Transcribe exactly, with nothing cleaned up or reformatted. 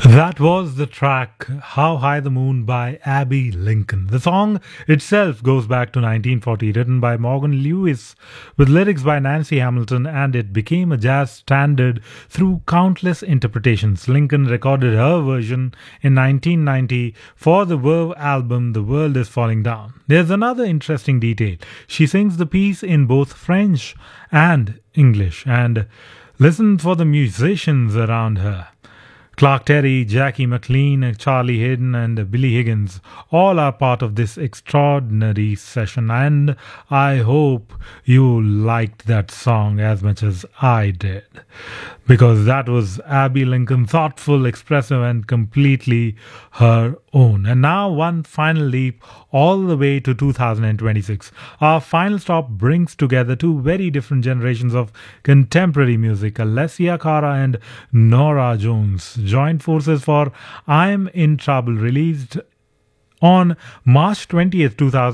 That was the track How High the Moon by Abby Lincoln. The song itself goes back to nineteen forty, written by Morgan Lewis with lyrics by Nancy Hamilton, and it became a jazz standard through countless interpretations. Lincoln recorded her version in nineteen ninety for the Verve album The World Is Falling Down. There's another interesting detail. She sings the piece in both French and English, and listen for the musicians around her. Clark Terry, Jackie McLean, Charlie Hayden, and Billy Higgins all are part of this extraordinary session, and I hope you liked that song as much as I did, because that was Abby Lincoln, thoughtful, expressive, and completely her own. And now one final leap all the way to two thousand twenty-six. Our final stop brings together two very different generations of contemporary music. Alessia Cara and Nora Jones joined forces for I'm in Trouble, released on March twentieth, two thousand.